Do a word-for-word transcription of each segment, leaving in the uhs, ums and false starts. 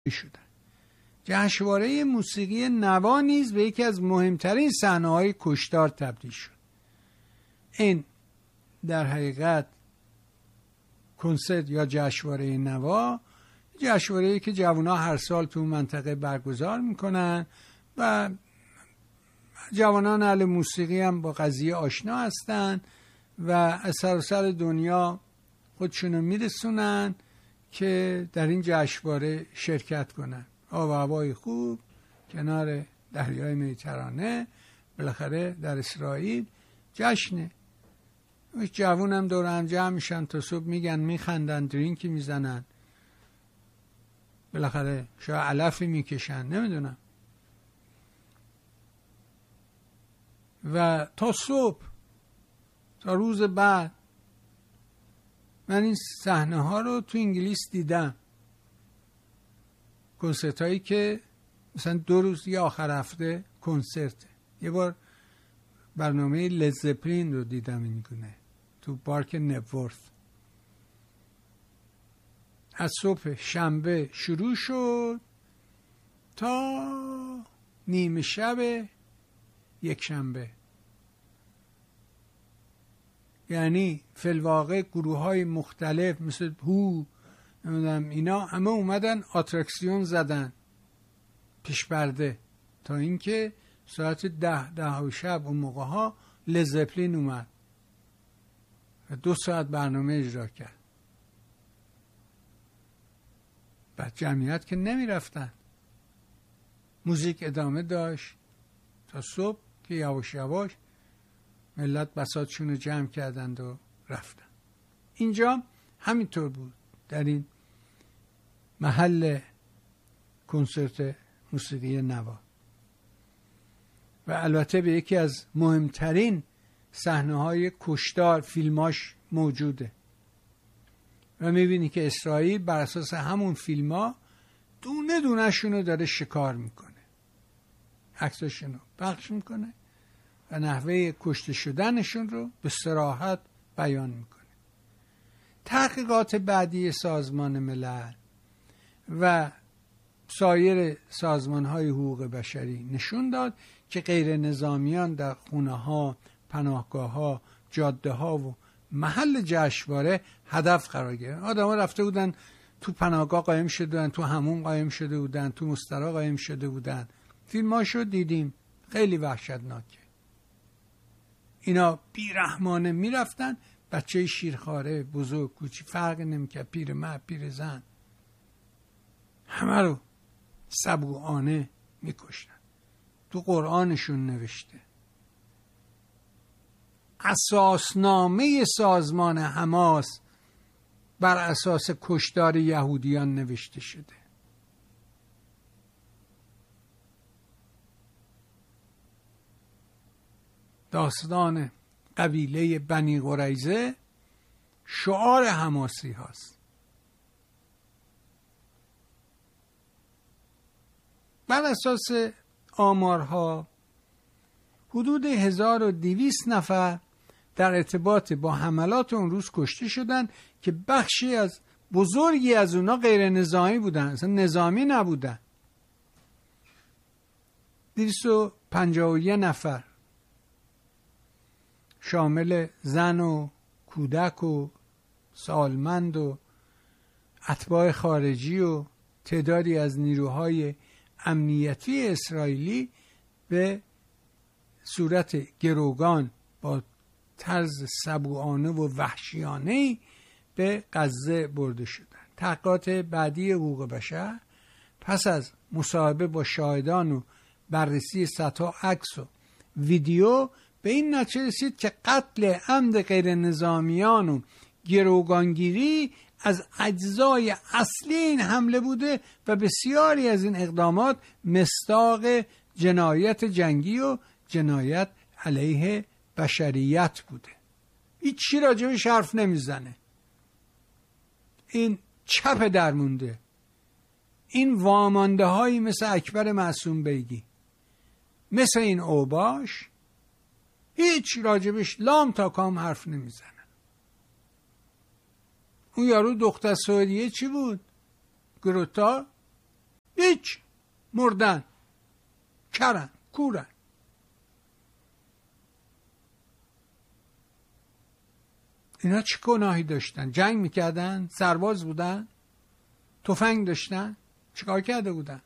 شدن. جشنواره موسیقی نوا نیز به یکی از مهمترین صحنه‌های کشتار تبدیل شد. این در حقیقت کنسرت یا جشنواره نوا، جشنواره‌ای که جوان‌ها هر سال تو منطقه برگزار میکنن و جوانان اهل موسیقی هم با قضیه آشنا هستن و از سراسر دنیا خودشونو میرسونن که در این جشنواره شرکت کنن. آب و هوای خوب کنار دریای مدیترانه، بالاخره در اسرائیل جشنه. جوون هم دور هم جمع میشن تا صبح، میگن میخندن، درینکی میزنن، بالاخره شاید علفی میکشن، نمیدونم، و تا صبح، تا روز بعد. من این صحنه ها رو تو انگلیس دیدم، کنسرت هایی که مثلا دو روز یا آخر هفته کنسرت. یه بار برنامه لزپلین رو دیدم اینگونه تو پارک نپورت، از صبح شنبه شروع شد تا نیمه شب یک شنبه. یعنی فی الواقع گروه های مختلف مثل هو نمیدونم اینا همه اومدن آترکسیون زدن پیش پرده تا اینکه ساعت ده ده و شب اون موقع ها لزپلین اومد و دو ساعت برنامه اجرا کرد. بعد جمعیت که نمی رفتن، موزیک ادامه داشت تا صبح که یواش یواش ملت بساطشون رو جمع کردند و رفتن. اینجا همینطور بود در این محل کنسرت موسیقی نوا. و البته به یکی از مهمترین صحنه‌های کشتار فیلماش موجوده و میبینی که اسرائیل بر اساس همون فیلم‌ها دونه دونه شونو داره شکار میکنه، عکساشونو پخش میکنه و نحوه کشته شدنشون رو به صراحت بیان میکنه. تحقیقات بعدی سازمان ملل و سایر سازمان‌های حقوق بشری نشون داد که غیر نظامیان در خونه‌ها، پناهگاه‌ها، جاده‌ها و محل جشنواره هدف قرار گرفتن. آدم‌ها رفته بودن تو پناهگاه قایم شده بودن، تو حموم قایم شده بودن، تو مستراح قایم شده بودن. فیلماشو دیدیم، خیلی وحشتناکه. اینا بیرحمانه میرفتن، بچه شیرخواره، بزرگ، کوچی فرق نمی‌کرد، پیر مرد، پیر زن، همه رو سبوعانه میکشتن. تو قرآنشون نوشته، اساسنامه سازمان حماس بر اساس کشتار یهودیان نوشته شده. داستان قبیله بنی قریظه شعار حماسی هاست. بر اساس آمارها حدود هزار و دویست نفر در ارتباط با حملات اون روز کشته شدن که بخشی از بزرگی از اونا غیر نظامی بودن، اصلا نظامی نبودن. دویست و پنجاه و یک نفر شامل زن و کودک و سالمند و اتباع خارجی و تعدادی از نیروهای امنیتی اسرائیلی به صورت گروگان با طرز سبوعانه و وحشیانه‌ای به غزه برده شدند. تحقیقات بعدی حقوق بشر پس از مصاحبه با شاهدان و بررسی صدها عکس و ویدیو به این نتیجه رسید که قتل عمد غیر نظامیان و گروگانگیری از اجزای اصلی این حمله بوده و بسیاری از این اقدامات مصداق جنایت جنگی و جنایت علیه بشریت بوده. هیچی راجبش حرف نمیزنه. این چپ درمونده، این وامانده هایی مثل اکبر معصوم بیگی، مثل این اوباش، هیچ راجبش لام تا کام حرف نمیزنن. اون یارو دختر سوریه چی بود؟ گروتا هیچ، مردن، کرن، کورن. اینا چه گناهی داشتن؟ جنگ میکردن؟ سرباز بودن؟ تفنگ داشتن؟ چیکار کرده بودن؟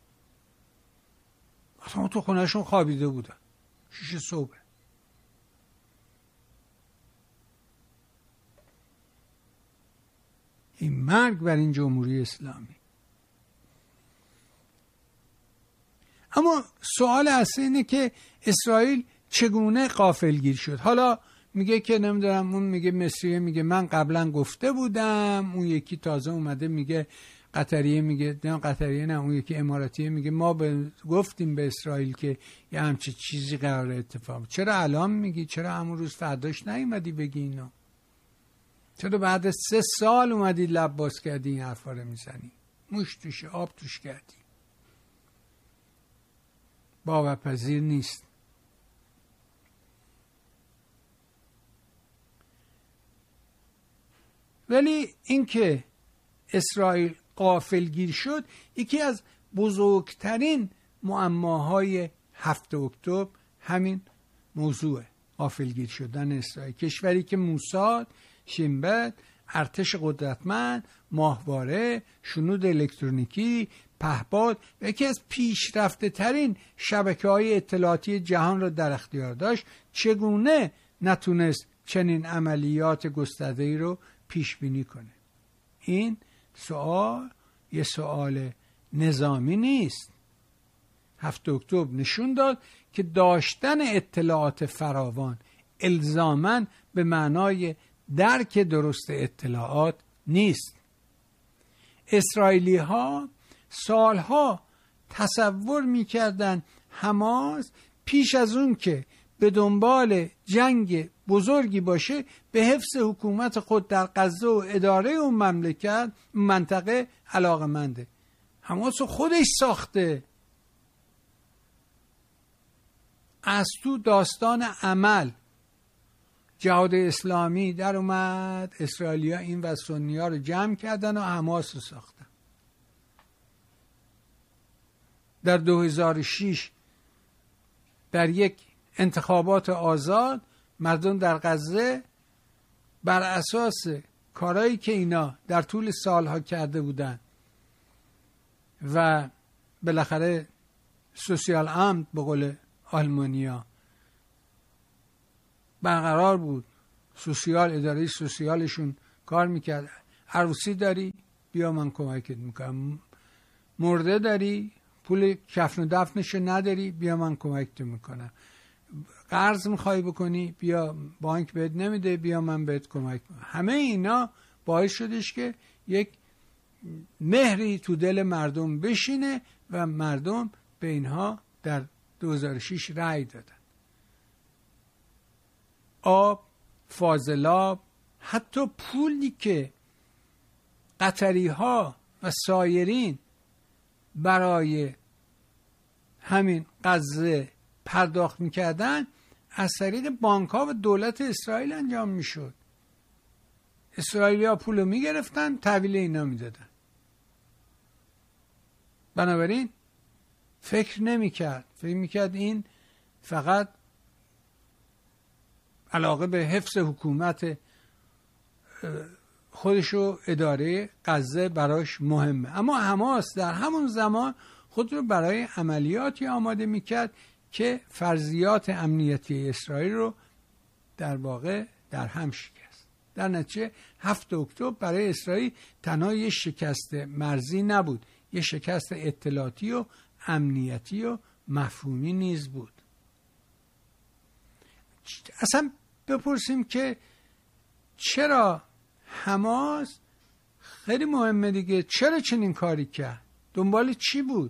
اصلا تو خونهشون خوابیده بودن. شیش صبح. این مرگ بر این جمهوری اسلامی. اما سوال اصلی اینه که اسرائیل چگونه غافلگیر شد؟ حالا میگه که نمیدونم، اون میگه مصریه میگه من قبلا گفته بودم، اون یکی تازه اومده میگه قطریه میگه نه قطریه نه اون یکی اماراتیه میگه ما به گفتیم به اسرائیل که یه همچه چیزی قرار اتفاق. چرا الان میگی؟ چرا همون روز فرداش نیومدی بگی اینو؟ چرا بعد سه سال اومدی لب باز کردی این حرفا رو میزنی؟ موش توش آب توش کردی. باورپذیر نیست. ولی اینکه اسرائیل غافلگیر شد یکی از بزرگترین معماهای هفت اکتبر همین موضوع غافلگیر شدن اسرائیل. کشوری که موساد، شنبه، ارتش قدرتمند، ماهواره، شنود الکترونیکی، پهپاد و یکی از پیشرفته ترین شبکه های اطلاعاتی جهان را در اختیار داشت، چگونه نتونست چنین عملیات گسترده‌ای رو پیش بینی کنه؟ این سوال یه سوال نظامی نیست. هفت اکتبر نشون داد که داشتن اطلاعات فراوان الزاماً به معنای درک درست اطلاعات نیست. اسرائیلی ها سالها تصور میکردن حماس پیش از اون که به دنبال جنگ بزرگی باشه به حفظ حکومت خود در غزه و اداره اون مملکت منطقه علاقمنده. حماس خودش ساخته. از تو داستان عمل جهاد اسلامی در اومد، اسرائیلیا این و سنی‌ها رو جمع کردن و حماس رو ساختن. در دو هزار و شش در یک انتخابات آزاد مردم در غزه بر اساس کارهایی که اینا در طول سالها کرده بودن و بالاخره سوسیال امن به قول آلمانیا برقرار بود، سوسیال اداره سوسیالشون کار میکرد. عروسی داری؟ بیا من کمکت میکنم. مرده داری؟ پول کفن و دفنشو نداری؟ بیا من کمکت میکنم. قرض میخوای بکنی؟ بیا بانک بهت نمیده، بیا من بهت کمک میکنم. همه اینا باعث شدش که یک مهری تو دل مردم بشینه و مردم به اینها در دو هزار و شش رأی دادن. آب، فاضلاب، حتی پولی که قطری ها و سایرین برای همین غزه پرداخت میکردن از طریق بانک ها و دولت اسرائیل انجام میشد. اسرائیلی ها پول رو میگرفتن، تحویل اینا میدادن. بنابراین فکر نمیکرد، فکر میکرد این فقط علاقه به حفظ حکومت خودشو اداره غزه براش مهمه. اما حماس در همون زمان خود رو برای عملیاتی آماده میکرد که فرضیات امنیتی اسرائیل رو در واقع در هم شکست. در نتیجه هفت اکتبر برای اسرائیل تنها یه شکست مرزی نبود، یه شکست اطلاعاتی و امنیتی و مفهومی نیز بود. اصلا بپرسیم که چرا حماس، خیلی مهمه دیگه، چرا چنین کاری کرد؟ دنبال چی بود؟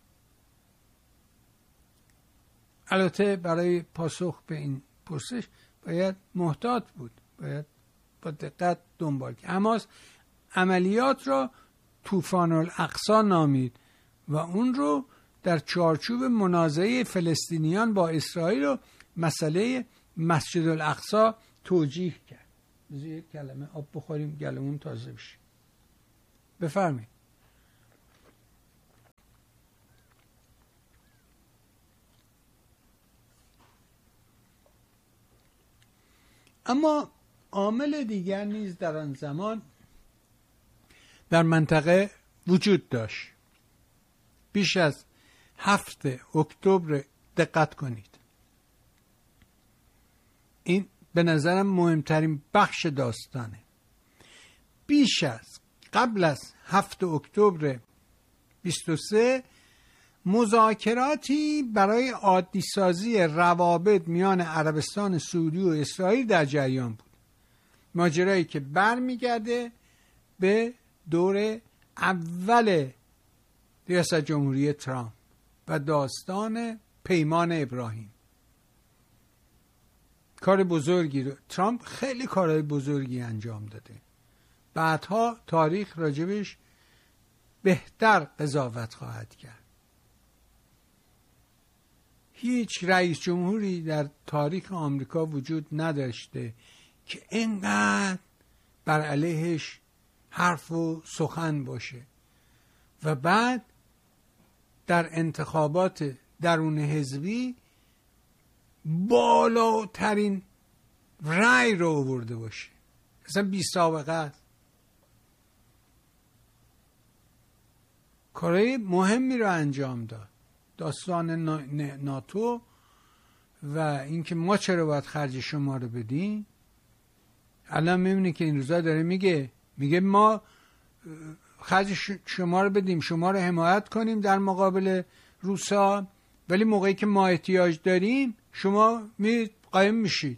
البته برای پاسخ به این پرسش باید محتاط بود، باید با دقت دنبال کرد. حماس عملیات را طوفان الاقصی نامید و اون رو در چارچوب منازعه فلسطینیان با اسرائیل و مسئله مسجد الاقصی توجیه کرد. بذار یک کلمه آب بخوریم گلمون تازه بشه. بفرمایید. اما عامل دیگر نیز در آن زمان در منطقه وجود داشت. بیش از هفت اکتبر دقت کنید، این به نظرم مهمترین بخش داستانه. بیش از قبل از هفت اکتبر بیست و سه مذاکراتی برای عادی سازی روابط میان عربستان سعودی و اسرائیل در جریان بود، ماجرایی که برمیگرده به دور اول ریاست جمهوری ترامپ و داستان پیمان ابراهیم. کار بزرگی رو ترامپ خیلی کارهای بزرگی انجام داده، بعدها تاریخ راجبش بهتر قضاوت خواهد کرد. هیچ رئیس جمهوری در تاریخ آمریکا وجود نداشته که اینقدر بر علیهش حرف و سخن باشه و بعد در انتخابات درون حزبی بالاترین رأی رو آورده باشه. اصلا بی سابقه است. کارهای مهمی رو انجام داد. داستان ناتو و اینکه ما چرا باید خرج شما رو بدیم. الان میبینی که این روزا داره میگه میگه ما خرج شما رو بدیم، شما رو حمایت کنیم در مقابل روسا، ولی موقعی که ما احتیاج داریم شما می قایم میشید.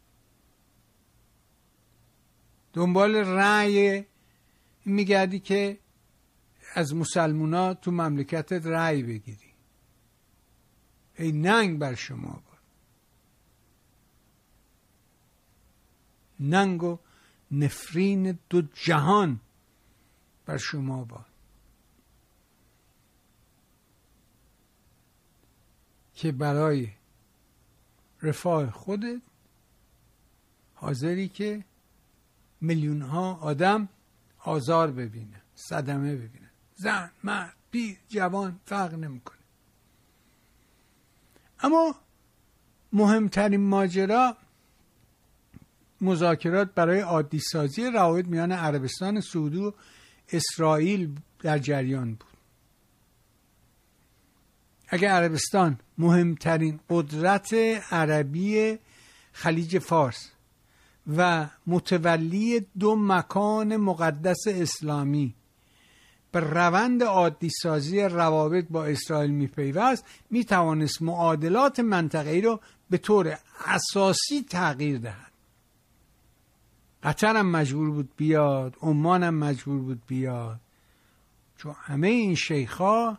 دنبال رأی میگردی که از مسلمونا تو مملکتت رأی بگیری. ای ننگ بر شما باد، ننگ و نفرین دو جهان بر شما باد که برای رفاه خودت حاضری که میلیون ها آدم آزار ببینه، صدمه ببینه، زن، مرد، پیر، جوان فرق نمیکنه. اما مهمترین ماجرا مذاکرات برای عادی سازی روابط میان عربستان سعودی و اسرائیل در جریان بود. اگر عربستان مهمترین قدرت عربی خلیج فارس و متولی دو مکان مقدس اسلامی به روند عادی سازی روابط با اسرائیل میپیوست، میتوانست معادلات منطقه‌ای رو به طور اساسی تغییر دهد. قطر هم مجبور بود بیاد، عمان هم مجبور بود بیاد، چون همه این شیخا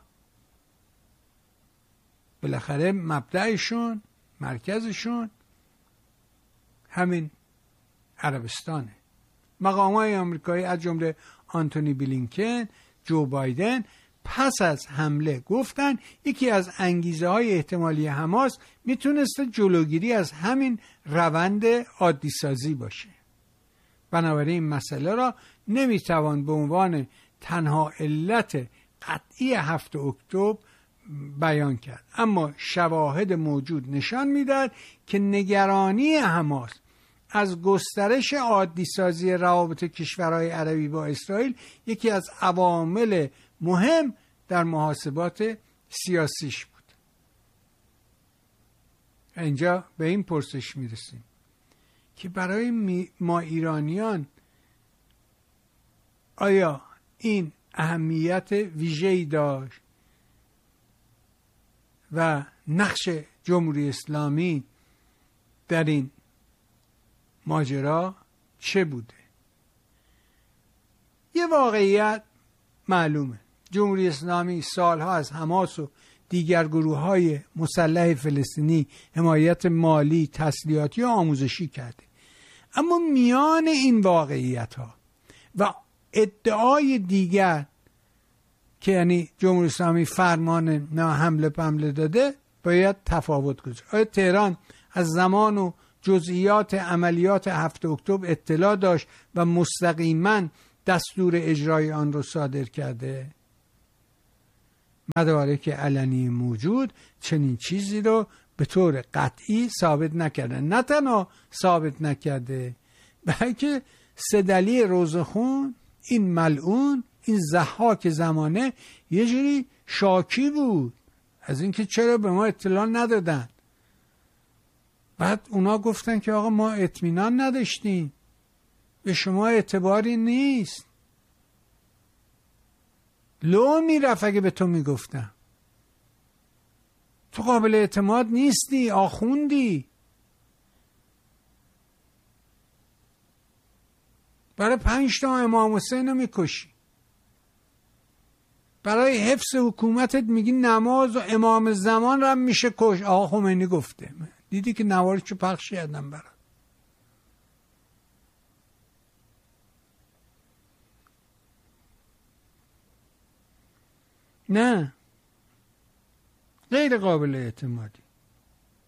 بالاخره مبدأشون، مرکزشون همین عربستانه. مقامات آمریکایی از جمله آنتونی بلینکن، جو بایدن پس از حمله گفتن یکی از انگیزه های احتمالی حماس میتونسته جلوگیری از همین روند عادی سازی باشه. بنابراین این مسئله را نمیتوان به عنوان تنها علت قطعی هفت اکتبر بیان کرد، اما شواهد موجود نشان میدهد که نگرانی حماس از گسترش عادی سازی روابط کشورهای عربی با اسرائیل یکی از عوامل مهم در محاسبات سیاسیش بود. اینجا به این پرسش میرسیم که برای ما ایرانیان آیا این اهمیت ویژه‌ای داشت و نقش جمهوری اسلامی در این ماجرا چه بوده؟ یه واقعیت معلومه، جمهوری اسلامی سالها از حماس و دیگر گروه های مسلح فلسطینی حمایت مالی، تسلیحاتی و آموزشی کرده. اما میان این واقعیت ها و ادعای دیگر که یعنی جمهوری اسلامی فرمان نه حمله پمله داده باید تفاوت گذاشت. آیا تهران از زمان و جزئیات عملیات هفت اکتبر اطلاع داشت و مستقیما دستور اجرای آن را صادر کرده؟ مدارک علنی موجود چنین چیزی رو به طور قطعی ثابت نکرده. نه تنها ثابت نکرده، بلکه سیدعلی روزخون، این ملعون، این ضحاک زمانه یه جوری شاکی بود از اینکه چرا به ما اطلاع ندادن. بعد اونا گفتن که آقا ما اطمینان نداشتیم، به شما اعتباری نیست. لو میرفت اگه به تو میگفتم تو قابل اعتماد نیستی، آخوندی. برای پنج تا امام حسین رو میکشی، برای حفظ حکومتت میگی نماز و امام زمان رو هم میشه کش. آقا خمینی گفته، دیدی که نوارشو پخش کردم برات. نه، غیر قابل اعتمادی.